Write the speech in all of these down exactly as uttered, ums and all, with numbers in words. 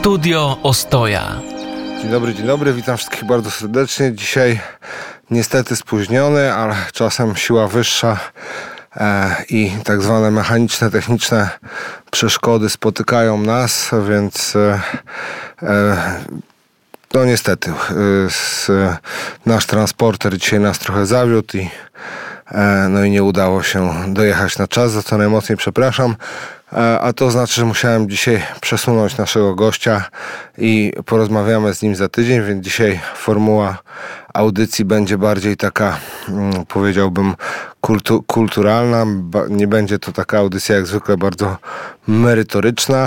Studio Ostoja. Dzień dobry, dzień dobry, witam wszystkich bardzo serdecznie. Dzisiaj niestety spóźniony, ale czasem siła wyższa e, i tak zwane mechaniczne, techniczne przeszkody spotykają nas, więc e, e, no niestety e, s, nasz transporter dzisiaj nas trochę zawiódł i e, no i nie udało się dojechać na czas, za co najmocniej przepraszam. A to znaczy, że musiałem dzisiaj przesunąć naszego gościa i porozmawiamy z nim za tydzień, więc dzisiaj formuła audycji będzie bardziej taka, powiedziałbym, kultu- kulturalna. Nie będzie to taka audycja jak zwykle bardzo merytoryczna.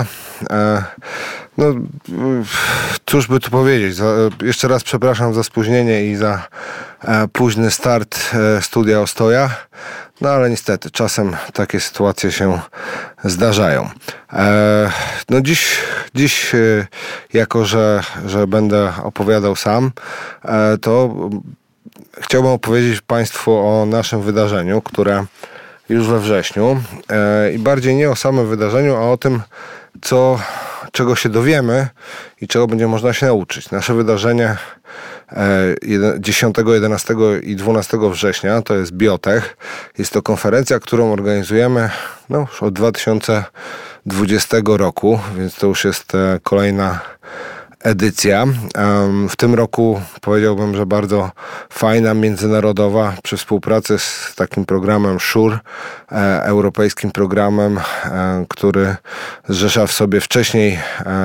No, cóż by tu powiedzieć. Jeszcze raz przepraszam za spóźnienie i za późny start Studia Ostoja. No ale niestety czasem takie sytuacje się zdarzają. E, no dziś, dziś e, jako, że, że będę opowiadał sam, e, to chciałbym opowiedzieć Państwu o naszym wydarzeniu, które już we wrześniu e, i bardziej nie o samym wydarzeniu, a o tym, co, czego się dowiemy i czego będzie można się nauczyć. Nasze wydarzenie dziesiątego, jedenastego i dwunastego września to jest Biotech. Jest to konferencja, którą organizujemy no, już od dwa tysiące dwudziestego roku, więc to już jest kolejna edycja. W tym roku powiedziałbym, że bardzo fajna, międzynarodowa, przy współpracy z takim programem SURE, europejskim programem, który zrzesza w sobie wcześniej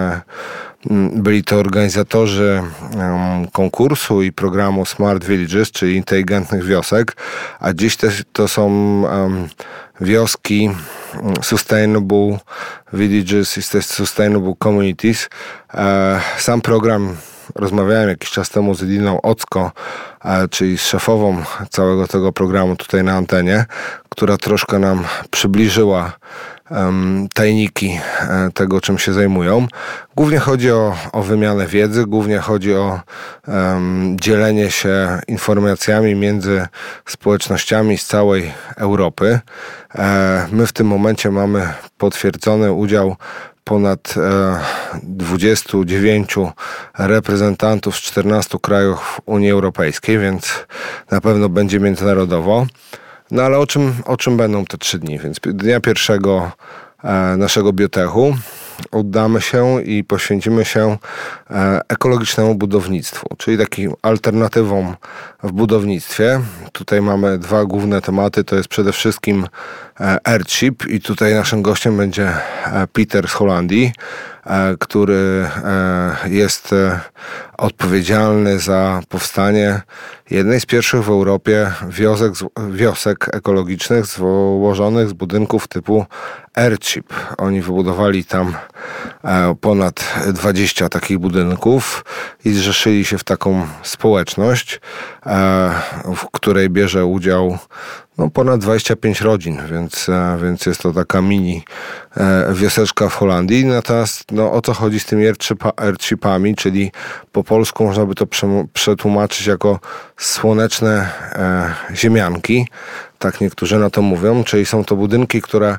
byli to organizatorzy um, konkursu i programu Smart Villages, czyli inteligentnych wiosek, a dziś też to są um, wioski um, Sustainable Villages i też Sustainable Communities. E, sam program rozmawiałem jakiś czas temu z Liną Ocko, e, czyli z szefową całego tego programu tutaj na antenie, która troszkę nam przybliżyła Um, tajniki e, tego, czym się zajmują. Głównie chodzi o, o wymianę wiedzy, głównie chodzi o um, dzielenie się informacjami między społecznościami z całej Europy. E, my w tym momencie mamy potwierdzony udział ponad e, dwudziestu dziewięciu reprezentantów z czternastu krajów Unii Europejskiej, więc na pewno będzie międzynarodowo. No ale o czym, o czym będą te trzy dni? Więc dnia pierwszego e, naszego biotechu oddamy się i poświęcimy się e, ekologicznemu budownictwu, czyli takim alternatywom w budownictwie. Tutaj mamy dwa główne tematy, to jest przede wszystkim e, Earthship i tutaj naszym gościem będzie e, Peter z Holandii, e, który e, jest e, odpowiedzialny za powstanie jednej z pierwszych w Europie wiosek, wiosek ekologicznych złożonych z budynków typu Earthship. Oni wybudowali tam e, ponad dwadzieścia takich budynków i zrzeszyli się w taką społeczność, e, w której bierze udział no, ponad dwadzieścia pięć rodzin, więc, e, więc jest to taka mini e, wioseczka w Holandii. Natomiast no, o co chodzi z tymi Earthshipami, czyli po polsku można by to przetłumaczyć jako słoneczne e, ziemianki, tak niektórzy na to mówią, czyli są to budynki, które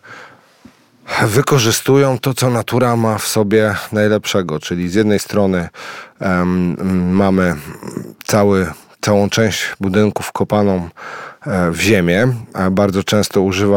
wykorzystują to, co natura ma w sobie najlepszego, czyli z jednej strony um, mamy cały, całą część budynków kopaną w ziemię, a bardzo często używa